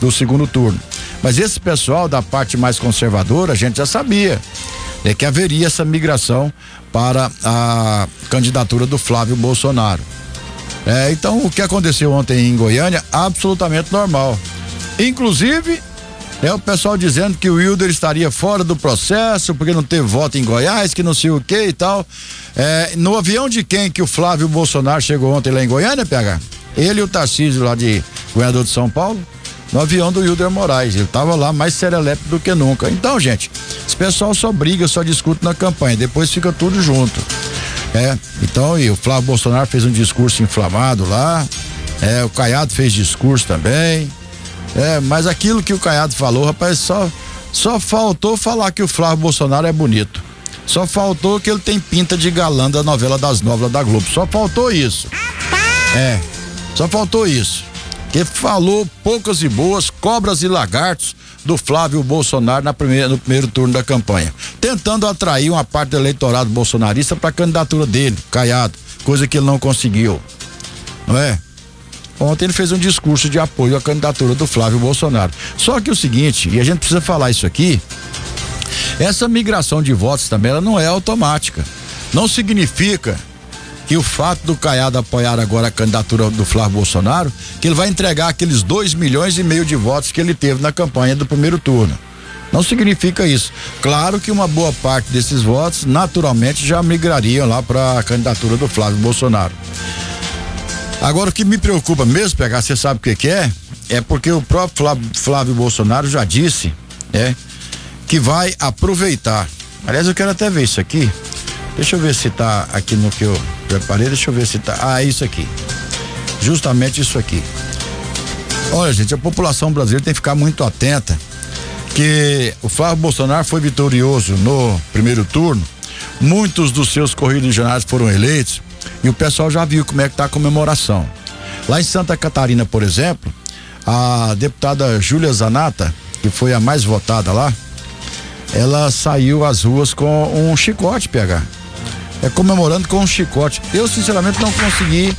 do segundo turno. Mas esse pessoal da parte mais conservadora, a gente já sabia, que haveria essa migração para a candidatura do Flávio Bolsonaro. Então o que aconteceu ontem em Goiânia, absolutamente normal. Inclusive, o pessoal dizendo que o Wilder estaria fora do processo porque não teve voto em Goiás, que não sei o que e tal. No avião de quem que o Flávio Bolsonaro chegou ontem lá em Goiânia, PH? Ele e o Tarcísio lá de governador de São Paulo, no avião do Wilder Moraes. Ele tava lá mais serelepe do que nunca. Então, gente, esse pessoal só briga, só discute na campanha, depois fica tudo junto. Então, e o Flávio Bolsonaro fez um discurso inflamado lá, o Caiado fez discurso também. Mas aquilo que o Caiado falou, rapaz, só faltou falar que o Flávio Bolsonaro é bonito. Só faltou que ele tem pinta de galã da novela das nove da Globo. Só faltou isso. Só faltou isso. Que falou poucas e boas, cobras e lagartos do Flávio Bolsonaro no primeiro turno da campanha, tentando atrair uma parte do eleitorado bolsonarista para a candidatura dele, Caiado, coisa que ele não conseguiu, não é? Ontem ele fez um discurso de apoio à candidatura do Flávio Bolsonaro. Só que o seguinte, e a gente precisa falar isso aqui, essa migração de votos também, ela não é automática. Não significa que o fato do Caiado apoiar agora a candidatura do Flávio Bolsonaro, que ele vai entregar aqueles 2,5 milhões de votos que ele teve na campanha do primeiro turno. Não significa isso. Claro que uma boa parte desses votos, naturalmente, já migrariam lá para a candidatura do Flávio Bolsonaro. Agora, o que me preocupa mesmo, PH, você sabe o que é? É porque o próprio Flávio Bolsonaro já disse, que vai aproveitar. Aliás, eu quero até ver isso aqui. Deixa eu ver se tá aqui no que eu preparei, deixa eu ver se tá. Isso aqui. Justamente isso aqui. Olha, gente, a população brasileira tem que ficar muito atenta, que o Flávio Bolsonaro foi vitorioso no primeiro turno, muitos dos seus correligionários foram eleitos e o pessoal já viu como é que tá a comemoração. Lá em Santa Catarina, por exemplo, a deputada Júlia Zanata, que foi a mais votada lá, ela saiu às ruas com um chicote, PH. Comemorando com um chicote. Eu sinceramente não consegui,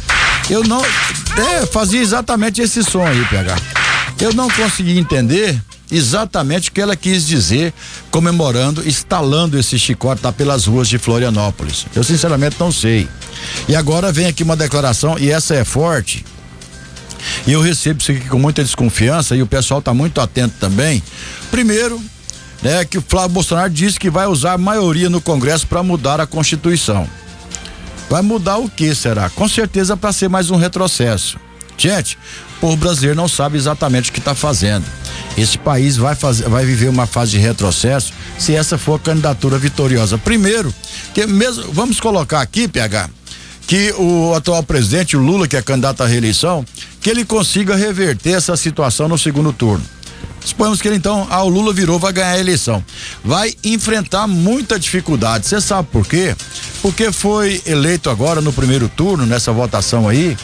fazia exatamente esse som aí, PH. Eu não consegui entender exatamente o que ela quis dizer, comemorando, estalando esse chicote lá pelas ruas de Florianópolis. Eu sinceramente não sei. E agora vem aqui uma declaração, e essa é forte, e eu recebo isso aqui com muita desconfiança, e o pessoal está muito atento também. Primeiro, que o Flávio Bolsonaro disse que vai usar a maioria no Congresso para mudar a Constituição. Vai mudar o que será? Com certeza para ser mais um retrocesso. Gente, o povo brasileiro não sabe exatamente o que está fazendo. Esse país vai viver uma fase de retrocesso se essa for a candidatura vitoriosa. Primeiro, vamos colocar aqui, PH, que o atual presidente, o Lula, que é candidato à reeleição, que ele consiga reverter essa situação no segundo turno. Suponhamos que ele então, o Lula virou, vai ganhar a eleição. Vai enfrentar muita dificuldade. Você sabe por quê? Porque foi eleito agora no primeiro turno, nessa votação aí,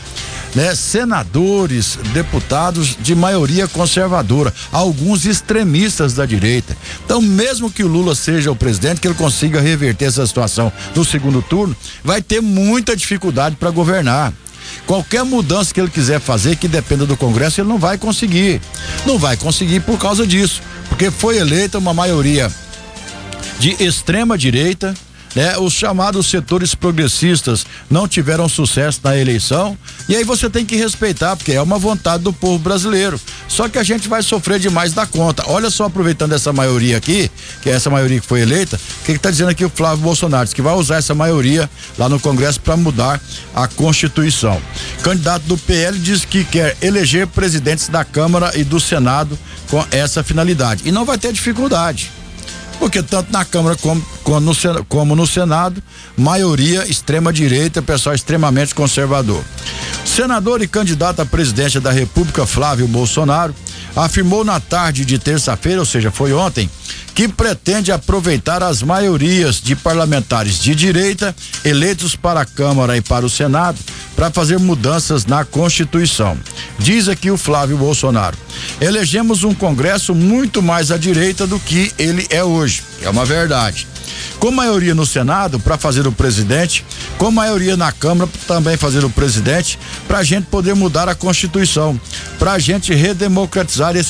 senadores, deputados de maioria conservadora, alguns extremistas da direita. Então, mesmo que o Lula seja o presidente, que ele consiga reverter essa situação no segundo turno, vai ter muita dificuldade para governar. Qualquer mudança que ele quiser fazer que dependa do Congresso, ele não vai conseguir. Não vai conseguir por causa disso, porque foi eleita uma maioria de extrema direita, os chamados setores progressistas não tiveram sucesso na eleição, e aí você tem que respeitar, porque é uma vontade do povo brasileiro. Só que a gente vai sofrer demais da conta. Olha só, aproveitando essa maioria aqui, que é essa maioria que foi eleita, o que está dizendo aqui o Flávio Bolsonaro? Diz que vai usar essa maioria lá no Congresso para mudar a Constituição. Candidato do PL diz que quer eleger presidentes da Câmara e do Senado com essa finalidade. E não vai ter dificuldade, porque tanto na Câmara como no Senado, maioria extrema-direita, pessoal extremamente conservador. Senador e candidato à presidência da República, Flávio Bolsonaro, afirmou na tarde de terça-feira, ou seja, foi ontem, que pretende aproveitar as maiorias de parlamentares de direita eleitos para a Câmara e para o Senado para fazer mudanças na Constituição. Diz aqui o Flávio Bolsonaro: elegemos um Congresso muito mais à direita do que ele é hoje. É uma verdade. Com maioria no Senado para fazer o presidente, com maioria na Câmara também fazer o presidente, para a gente poder mudar a Constituição, para a gente redemocratizar esse